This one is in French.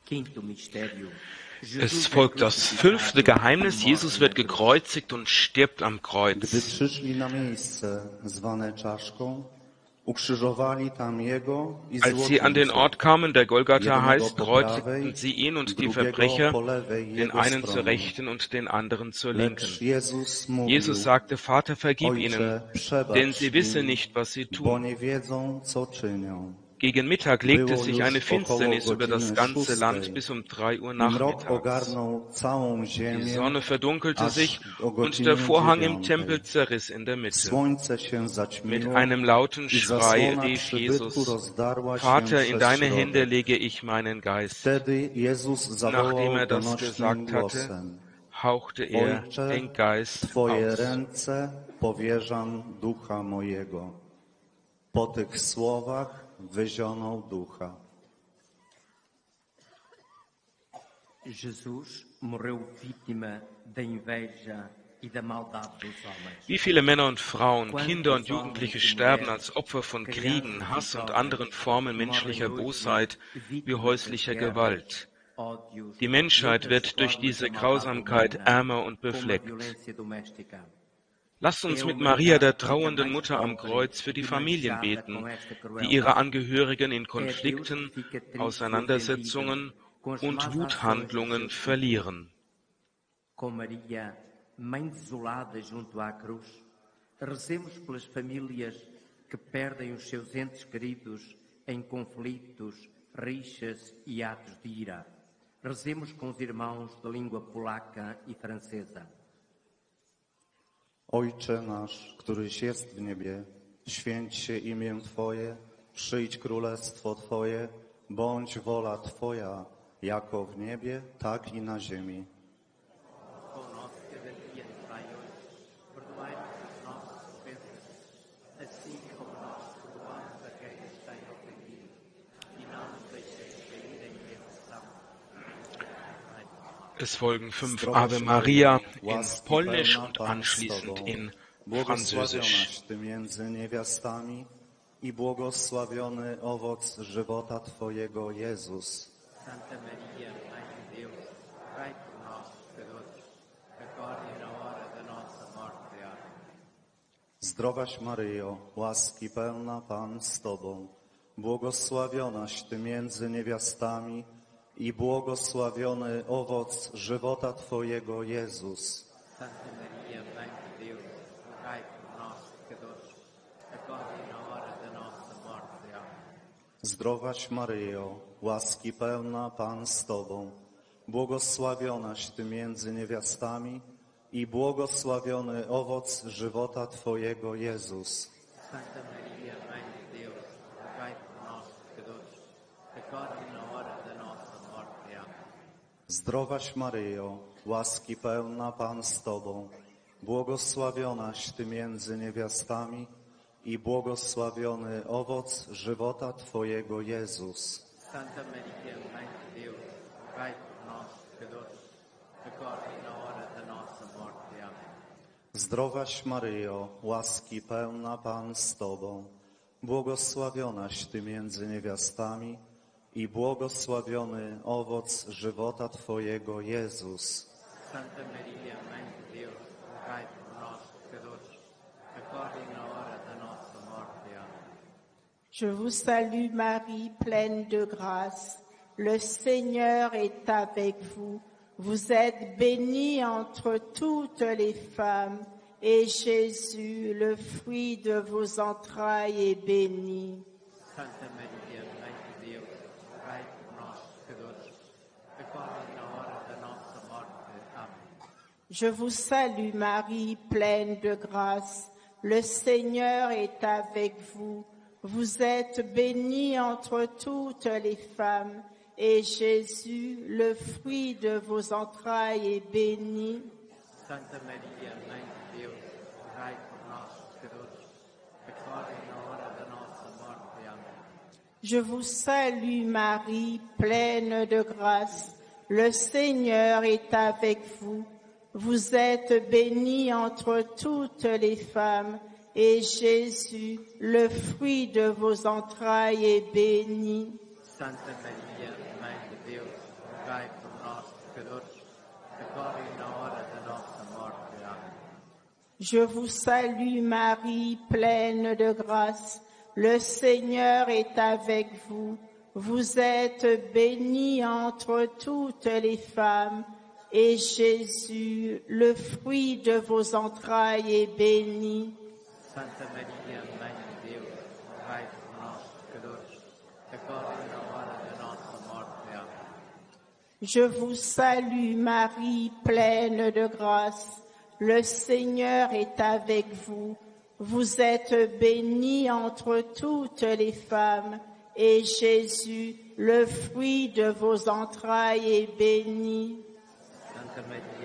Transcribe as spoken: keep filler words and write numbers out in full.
Es folgt das fünfte Geheimnis. Jesus wird gekreuzigt und stirbt am Kreuz. Als sie an den Ort kamen, der Golgatha heißt, kreuzigten sie ihn und die Verbrecher, den einen zur Rechten und den anderen zur Linken. Jesus sagte, Vater, vergib ihnen, denn sie wissen nicht, was sie tun. Gegen Mittag legte sich eine Finsternis über das ganze Land bis um drei Uhr nachmittags. Die Sonne verdunkelte sich und der Vorhang im Tempel zerriss in der Mitte. Mit einem lauten Schrei rief Jesus, Vater, in deine Hände lege ich meinen Geist. Nachdem er das gesagt hatte, hauchte er den Geist aus. Wyzionął ducha. Jesus morreu vítima da inveja e da maldade dos homens. Wie viele Männer und Frauen, Kinder und Jugendliche sterben als Opfer von Kriegen, Hass und anderen Formen menschlicher Bosheit wie häuslicher Gewalt. Die Menschheit wird durch diese Grausamkeit ärmer und befleckt. Lasst uns mit Maria, der trauernden Mutter am Kreuz, für die Familien beten, die ihre Angehörigen in Konflikten, Auseinandersetzungen und Wuthandlungen verlieren. Com Maria, mãe desolada junto à cruz, rezemos pelas famílias que perdem os seus entes queridos em conflitos, rixas e atos de ira. Rezemos com os irmãos da língua polaca e francesa. Ojcze nasz, któryś jest w niebie, święć się imię Twoje, przyjdź królestwo Twoje, bądź wola Twoja, jako w niebie, tak i na ziemi. Es folgen fünf Ave Maria in Polnisch und anschließend in Französisch. Między niewiastami i błogosławiony owoc żywota Twojego, Jezus. Santa Maria, Mãe de Deus, rogai por nós, pecadores, agora e na hora da nossa morte. Amém. Zdrowaś Maryjo, łaski pełna Pan z Tobą, błogosławionaś Ty między niewiastami i błogosławiony owoc żywota Twojego, Jezus. Santa Maria, Mãe de Deus, rogai por nós, pecadores, agora e na hora da nossa morte. Amém. Zdrowaś Maryjo, łaski pełna Pan z Tobą, błogosławionaś Ty między niewiastami i błogosławiony owoc żywota Twojego, Jezus. Santa Maria, Mãe de Deus, rogai por nós, pecadores, agora e na hora da nossa morte. Amém. Zdrowaś Maryjo, łaski pełna Pan z Tobą, błogosławionaś Ty między niewiastami i błogosławiony owoc żywota Twojego, Jezus. Santa Maria, Mãe de Deus, rogai por nós, pecadores, agora e na hora da nossa morte. Amém. Zdrowaś Maryjo, łaski pełna Pan z Tobą, błogosławionaś Ty między niewiastami i błogosławiony owoc żywota Twojego, Jezus. Santa Maria, Mãe de Deus, rogai por nós, pecadores, agora e na hora da nossa morte. Amém. Je vous salue Marie, pleine de grâce. Le Seigneur est avec vous. Vous êtes bénie entre toutes les femmes, et Jésus, le fruit de vos entrailles, est béni. Santa Maria, Mãe de Deus, rogai por nós, pecadores, agora e na hora da nossa morte. Amém. Je vous salue Marie, pleine de grâce. Le Seigneur est avec vous. Vous êtes bénie entre toutes les femmes, et Jésus, le fruit de vos entrailles, est béni. Santa Maria, Mãe de Deus, rogai por nós, pecadores, agora e na hora da nossa morte. Amém. Je vous salue Marie, pleine de grâce. Le Seigneur est avec vous. Vous êtes bénie entre toutes les femmes, et Jésus, le fruit de vos entrailles, est béni. Santa Maria, Mãe de Deus, rogai por nós, pecadores, agora e na hora da nossa morte. Amém. Je vous salue Marie, pleine de grâce. Le Seigneur est avec vous. Vous êtes bénie entre toutes les femmes, et Jésus, le fruit de vos entrailles, est béni. Santa Maria, Mãe de Deus, rogai por nós, pecadores, agora e na hora da nossa morte. Amém. Je vous salue Marie, pleine de grâce. Le Seigneur est avec vous. Vous êtes bénie entre toutes les femmes, et Jésus, le fruit de vos entrailles, est béni. Santa Maria,